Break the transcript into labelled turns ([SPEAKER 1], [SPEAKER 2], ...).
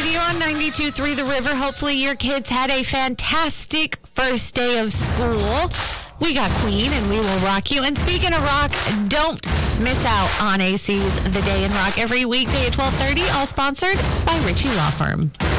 [SPEAKER 1] Radio on 92.3 The River. Hopefully your kids had a fantastic first day of school. We got Queen and we will rock you. And speaking of rock, don't miss out on AC's The Day in Rock every weekday at 12:30, all sponsored by Ritchie Law Firm.